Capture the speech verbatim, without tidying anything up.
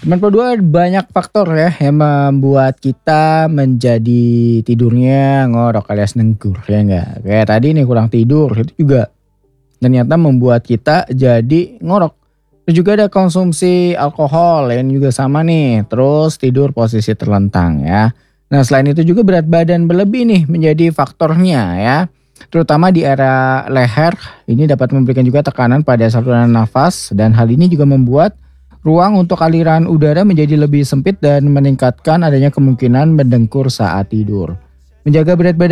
Nomor kedua banyak faktor ya yang membuat kita menjadi tidurnya ngorok alias nengkur ya enggak. Kayak tadi nih kurang tidur itu juga ternyata membuat kita jadi ngorok. Terus juga ada konsumsi alkohol yang juga sama nih. Terus tidur posisi terlentang ya. Nah selain itu juga berat badan berlebih nih menjadi faktornya ya. Terutama di area leher ini dapat memberikan juga tekanan pada saluran nafas dan hal ini juga membuat ruang untuk aliran udara menjadi lebih sempit dan meningkatkan adanya kemungkinan mendengkur saat tidur. Menjaga berat badan